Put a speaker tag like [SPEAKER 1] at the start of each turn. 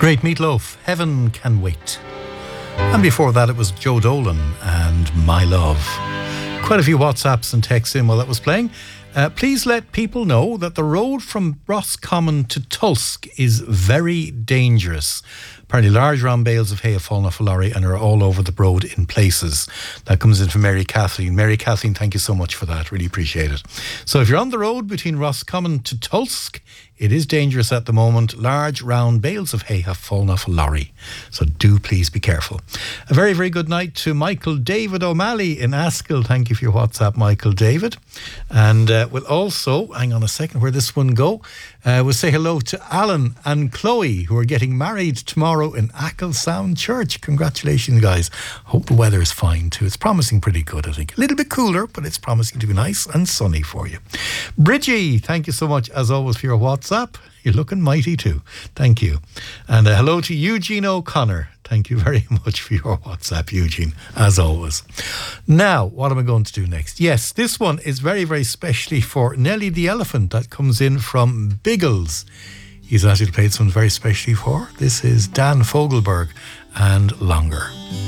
[SPEAKER 1] Great Meatloaf, Heaven Can Wait. And before that it was Joe Dolan and My Love. Quite a few WhatsApps and texts in while that was playing. Please let people know that the road from Roscommon to Tulsk is very dangerous. Apparently large round bales of hay have fallen off a lorry and are all over the road in places. That comes in from Mary Kathleen. Mary Kathleen, thank you so much for that. Really appreciate it. So if you're on the road between Roscommon to Tulsk, it is dangerous at the moment. Large round bales of hay have fallen off a lorry. So do please be careful. A very, very good night to Michael David O'Malley in Askill. Thank you for your WhatsApp, Michael David. And we'll also, hang on a second, where this one go? We'll say hello to Alan and Chloe, who are getting married tomorrow in Acklesound Church. Congratulations, guys. Hope the weather is fine too. It's promising pretty good, I think. A little bit cooler, but it's promising to be nice and sunny for you. Bridgie, thank you so much, as always, for your WhatsApp. You're looking mighty too. Thank you. And hello to Eugene O'Connor. Thank you very much for your WhatsApp, Eugene, as always. Now, what am I going to do next? Yes, this one is very, very specially for Nelly the Elephant. That comes in from Biggles. He's actually played something very specially for. This is Dan Fogelberg and Longer.